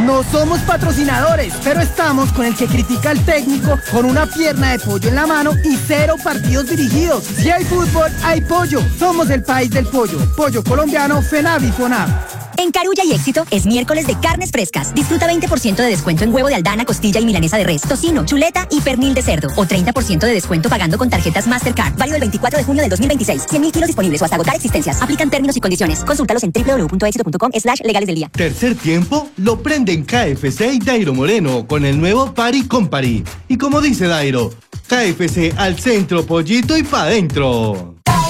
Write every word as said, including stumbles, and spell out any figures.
No somos patrocinadores, pero estamos con el que critica al técnico con una pierna de pollo en la mano y cero partidos dirigidos. Si hay fútbol, hay pollo. Somos el país del pollo. Pollo colombiano, FENAVI FONAV. En Carulla y Éxito es miércoles de carnes frescas. Disfruta veinte por ciento de descuento en huevo de Aldana, costilla y milanesa de res, tocino, chuleta y pernil de cerdo. O treinta por ciento de descuento pagando con tarjetas Mastercard. Válido el veinticuatro de junio del dos mil veintiséis. cien mil kilos disponibles o hasta agotar existencias. Aplican términos y condiciones. Consúltalos en doble u doble u doble u punto éxito punto com slash legales del día. Tercer tiempo lo prenden K F C y Dairo Moreno con el nuevo Party Company. Y como dice Dairo, K F C al centro, pollito y pa' dentro.